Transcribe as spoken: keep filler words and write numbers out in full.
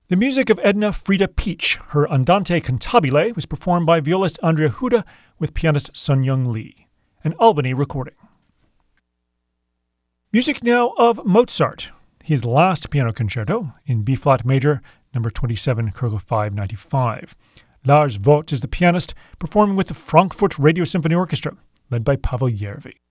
The music of Edna Frieda Peach. Her Andante Cantabile was performed by violist Andrea Huda with pianist Sun Young Lee. An Albany recording. Music now of Mozart. His last piano concerto in B-flat major, number twenty-seven, Kurgle five ninety-five. Lars Vogt is the pianist, performing with the Frankfurt Radio Symphony Orchestra, led by Pavel Järvi.